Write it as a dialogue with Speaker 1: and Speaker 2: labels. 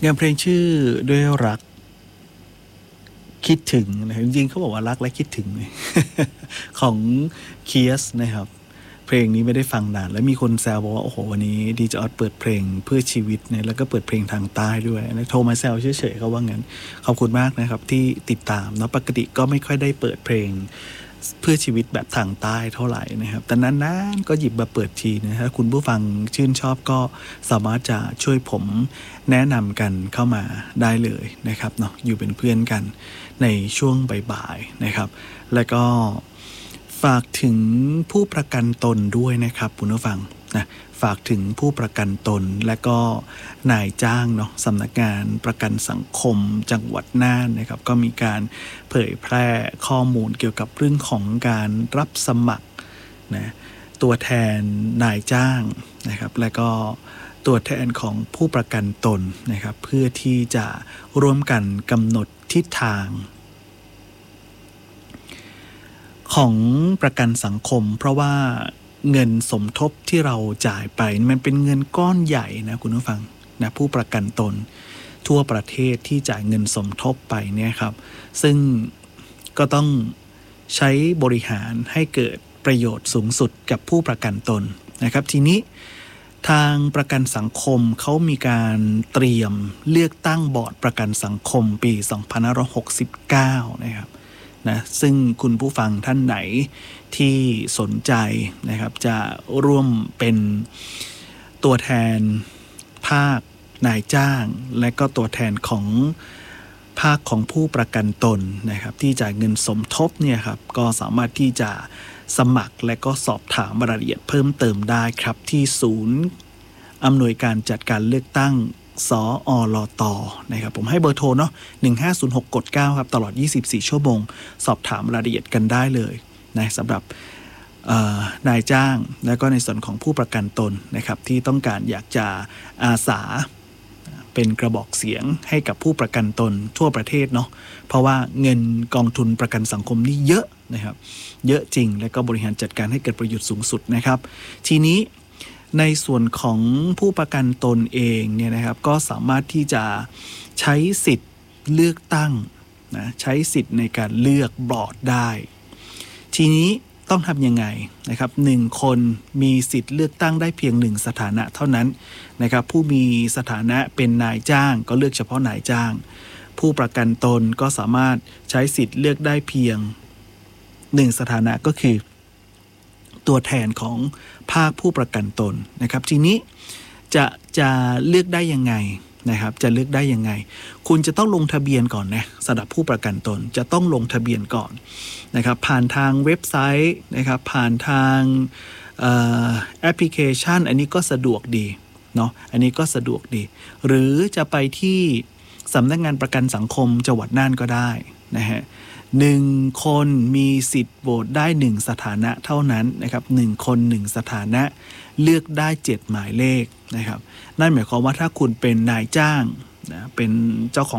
Speaker 1: งานเพลงชื่อด้วยรักคิดถึงนะครับจริงๆเขาบอกว่ารักและคิดถึง ของเคียสนะครับเพลงนี้ไม่ได้ฟังนานแล้วมีคนแซวบอกว่าโอ้โหวันนี้ดีเจออสเปิดเพลงเพื่อชีวิตเนี่ยแล้วก็เปิดเพลงทางใต้ด้วยนะโทรมาแซวเฉยๆเขาว่างั้นขอบคุณมากนะครับที่ติดตามเนาะปกติก็ไม่ค่อยได้เปิดเพลงเพื่อชีวิตแบบทางใต้เท่าไหร่นะครับแต่นานๆก็หยิบมาเปิดทีนะฮะคุณผู้ฟังชื่นชอบก็สามารถจะช่วยผมแนะนำกันเข้ามาได้เลยนะครับเนาะอยู่เป็นเพื่อนกันในช่วงบ่ายๆนะครับแล้วก็ฝากถึงผู้ประกันตนด้วยนะครับคุณผู้ฟังนะฝากถึงผู้ประกันตนและก็นายจ้างเนาะสำนักงานประกันสังคมจังหวัดน่านนะครับก็มีการเผยแพร่ข้อมูลเกี่ยวกับเรื่องของการรับสมัครนะตัวแทนนายจ้างนะครับและก็ตัวแทนของผู้ประกันตนนะครับเพื่อที่จะร่วมกันกำหนดทิศทางของประกันสังคมเพราะว่าเงินสมทบที่เราจ่ายไปมันเป็นเงินก้อนใหญ่นะคุณผู้ฟังนะผู้ประกันตนทั่วประเทศที่จ่ายเงินสมทบไปเนี่ยครับซึ่งก็ต้องใช้บริหารให้เกิดประโยชน์สูงสุดกับผู้ประกันตนนะครับทีนี้ทางประกันสังคมเขามีการเตรียมเลือกตั้งบอร์ดประกันสังคมปี2569นะครับนะซึ่งคุณผู้ฟังท่านไหนที่สนใจนะครับจะร่วมเป็นตัวแทนภาคนายจ้างและก็ตัวแทนของภาคของผู้ประกันตนนะครับที่จ่ายเงินสมทบเนี่ยครับก็สามารถที่จะสมัครและก็สอบถามรายละเอียดเพิ่มเติมได้ครับที่ศูนย์อำนวยการจัดการเลือกตั้งสอลตนะครับผมให้เบอร์โทรเนาะ1506กด9ครับตลอด24ชั่วโมงสอบถามรายละเอียดกันได้เลยนะสำหรับนายจ้างและก็ในส่วนของผู้ประกันตนนะครับที่ต้องการอยากจะอาสาเป็นกระบอกเสียงให้กับผู้ประกันตนทั่วประเทศเนาะเพราะว่าเงินกองทุนประกันสังคมนี่เยอะนะครับเยอะจริงและก็บริหารจัดการให้เกิดประโยชน์สูงสุดนะครับทีนี้ในส่วนของผู้ประกันตนเองเนี่ยนะครับก็สามารถที่จะใช้สิทธิ์เลือกตั้งนะใช้สิทธิ์ในการเลือกบอร์ดได้ทีนี้ต้องทำยังไงนะครับ1คนมีสิทธิ์เลือกตั้งได้เพียง1สถานะเท่านั้นนะครับผู้มีสถานะเป็นนายจ้างก็เลือกเฉพาะนายจ้างผู้ประกันตนก็สามารถใช้สิทธิ์เลือกได้เพียง1สถานะก็คือตัวแทนของภาคผู้ประกันตนนะครับทีนี้จะเลือกได้ยังไงนะครับจะเลือกได้ยังไงคุณจะต้องลงทะเบียนก่อนนะสำหรับผู้ประกันตนจะต้องลงทะเบียนก่อนนะครับผ่านทางเว็บไซต์นะครับผ่านทางแอปพลิเคชันอันนี้ก็สะดวกดีเนาะอันนี้ก็สะดวกดีหรือจะไปที่สำนักงานประกันสังคมจังหวัดน่านก็ได้นะฮะ1คนมีสิทธิ์โหวตได้1สถานะเท่านั้นนะครับ1คน1สถานะเลือกได้7หมายเลขนะครับนั่นหมายความว่าถ้าคุณเป็นนายจ้างนะเป็นเจ้าของ